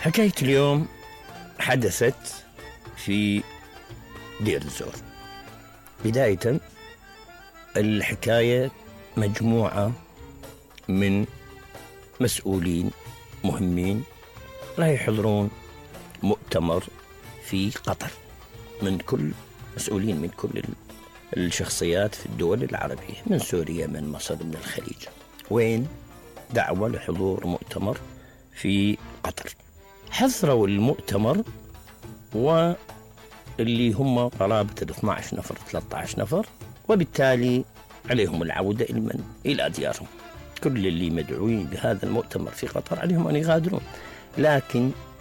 حكاية اليوم حدثت في دير الزور. بداية الحكاية مجموعة من مسؤولين مهمين راح يحضرون مؤتمر في قطر، من كل مسؤولين من كل الشخصيات في الدول العربية، من سوريا، من مصر، من الخليج. وين؟ دعوة لحضور مؤتمر في قطر. حضروا المؤتمر واللي هم قرابة 12 نفر 13 نفر، وبالتالي عليهم العودة إلى ديارهم. كل اللي مدعوين لهذا المؤتمر في قطر عليهم أن يغادرون، لكن